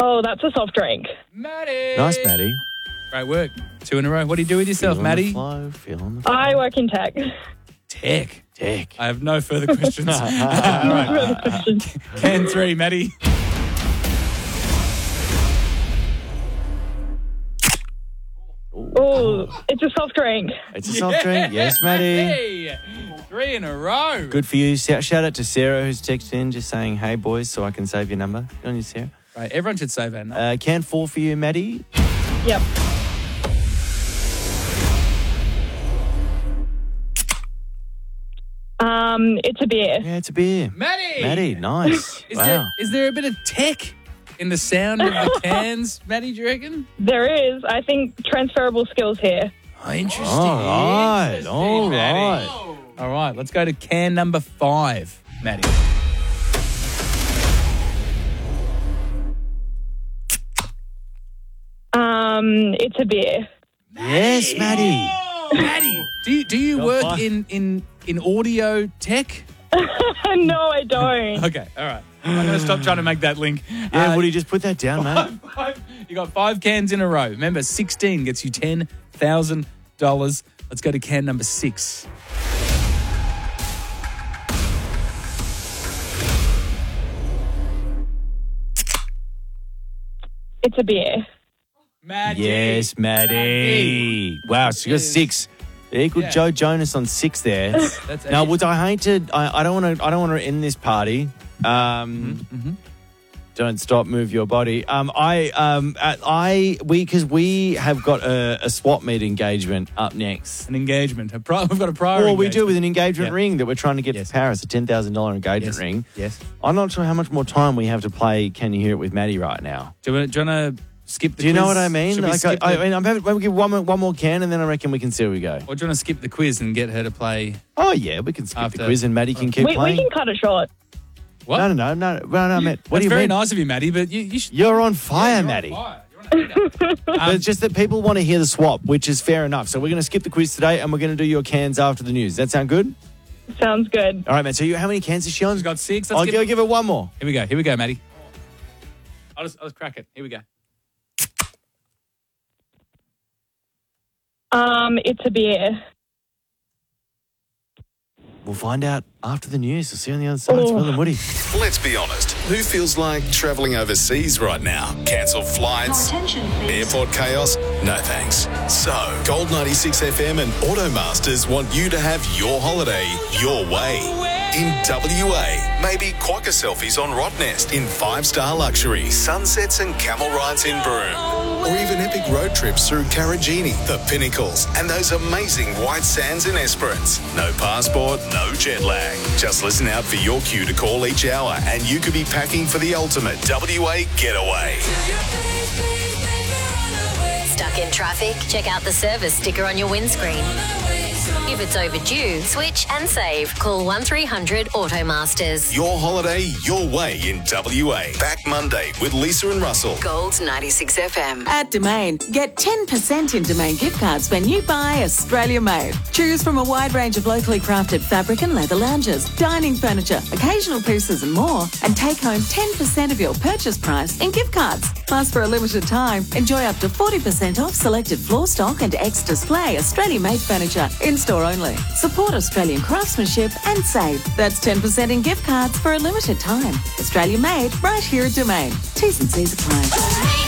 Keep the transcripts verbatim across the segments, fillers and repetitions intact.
Oh, that's a soft drink. Maddie. Nice, Maddie. Great work. Two in a row. What do you do with yourself, Feel on the Maddie? flow, feel on the flow. I work in tech. Tech. Tech. I have no further questions. All No right. further questions. Can three, Maddie. Oh, it's a soft drink. It's a soft drink. Yes, Maddie. Hey, three in a row. Good for you. Shout shout out to Sarah who's texted in just saying, hey, boys, so I can save your number. Good on you, Sarah. Right, everyone should save that. Uh, can four for you, Maddie. Yep. Um, it's a beer. Yeah, it's a beer. Maddie. Maddie, nice. Is wow. there is there a bit of tech in the sound of the cans, Maddie, do you reckon? There is. I think transferable skills here. Oh, interesting. All right, Interesting, all Maddie. right. All right, let's go to can number five, Maddie. Um, it's a beer. Yes, Maddie. Maddie, do you, do you Got work five. in, in, in audio tech? No, I don't. Okay, all right. I'm going to stop trying to make that link. Yeah, Uh, Woody, just put that down, mate. Five, you got five cans in a row. Remember, sixteen gets you ten thousand dollars. Let's go to can number six. It's a beer. Maddie. Yes, Maddie. Wow, so you got Yes. six. Equal Yeah. Joe Jonas on six there. That's Now, eight. Woods, I hate to. I, I don't want to. I don't want to end this party. Um, Mm-hmm. Don't stop, move your body. Um, I, um, uh, I, we, because we have got a, a swap meet engagement up next. An engagement. A pri- we've got a prior Well, we do engagement. with an engagement Yeah. ring that we're trying to get Yes. to Paris, a ten thousand dollars engagement Yes. ring. Yes. I'm not sure how much more time we have to play Can You Hear It with Maddie right now. Do you, want- do you want to skip the Do you know quiz? what I mean? Should we Like, I, skip the, I mean, I'm having, we'll give one more, one more can, and then I reckon we can see where we go. or do you want to skip the quiz and get her to play? Oh yeah, we can skip After- the quiz, and Maddie can keep We, we playing. can cut it short. What? No, no, no, no, no, no, Matt. What That's do you very mean? nice of you, Maddie, but you, you should... You're on fire, You're on Maddie. fire. You're on a heater. But it's just that people want to hear the swap, which is fair enough. So we're going to skip the quiz today, and we're going to do your cans after the news. Does that sound good? Sounds good. All right, Matt. So you, how many cans is she on? She's got six. Let's I'll give, give, give it one more. Here we go. Here we go, Maddie. I'll just, I'll just crack it. Here we go. Um, it's a beer. We'll find out after the news. We'll see you on the other side. It's Oh. Will and Woody. Let's be honest. Who feels like travelling overseas right now? Cancelled flights? Airport chaos? No thanks. So, Gold ninety-six F M and Automasters want you to have your holiday your way. In W A, maybe quokka selfies on Rottnest in five-star luxury, sunsets and camel rides in Broome. Or even epic road trips through Karajini, the Pinnacles, and those amazing white sands in Esperance. No passport, no jet lag. Just listen out for your cue to call each hour and you could be packing for the ultimate W A getaway. Stuck in traffic? Check out the service sticker on your windscreen. If it's overdue, switch and save. Call one three hundred Automasters. Your holiday, your way in W A. Back Monday with Lisa and Russell. Gold ninety-six F M. At Domain, get ten percent in Domain gift cards when you buy Australia Made. Choose from a wide range of locally crafted fabric and leather lounges, dining furniture, occasional pieces and more, and take home ten percent of your purchase price in gift cards. Plus, for a limited time, enjoy up to forty percent off selected floor stock and ex-display Australia Made furniture in-store only. Support Australian craftsmanship and save. That's ten percent in gift cards for a limited time. Australia Made, right here at Domain. T's and C's apply.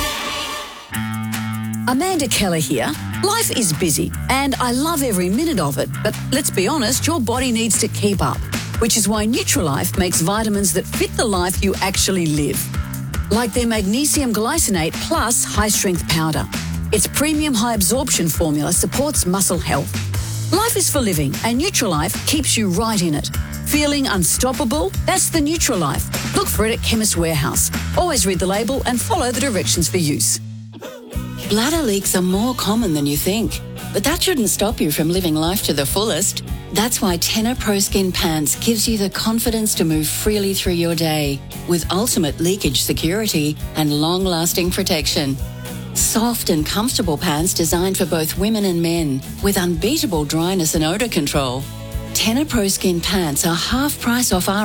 Amanda Keller here. Life is busy and I love every minute of it, but let's be honest, your body needs to keep up, which is why Nutrilife makes vitamins that fit the life you actually live. Like their magnesium glycinate plus high-strength powder. Its premium high-absorption formula supports muscle health. Life is for living and Nutrilife keeps you right in it. Feeling unstoppable? That's the Nutrilife. Look for it at Chemist Warehouse. Always read the label and follow the directions for use. Bladder leaks are more common than you think, but that shouldn't stop you from living life to the fullest. That's why Tenor Pro Skin Pants gives you the confidence to move freely through your day with ultimate leakage security and long-lasting protection. Soft and comfortable pants designed for both women and men with unbeatable dryness and odour control. Tenor Pro Skin Pants are half price off our